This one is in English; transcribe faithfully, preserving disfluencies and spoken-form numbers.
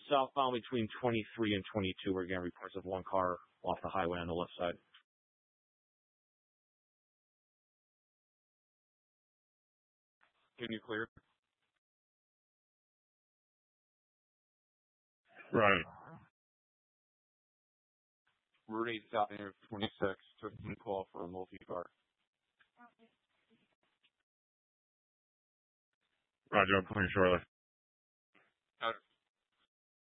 southbound between twenty-three and twenty-two. We're getting reports of one car off the highway on the left side. Can you clear? Right. Route eight South Avenue twenty-six. Took a call for a multi-car. Roger, I'm coming shortly.